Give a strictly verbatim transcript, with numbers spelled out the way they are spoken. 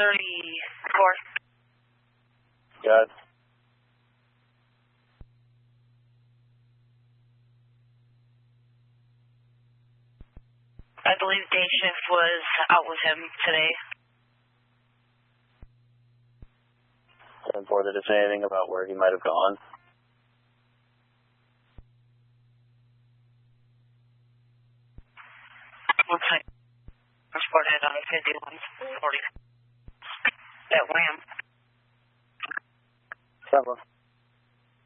thirty-four. Got it. I believe day shift was out with him today. seven four, did it say anything about where he might have gone? Looks like transported on fifty-one forty. That Lamb. seven.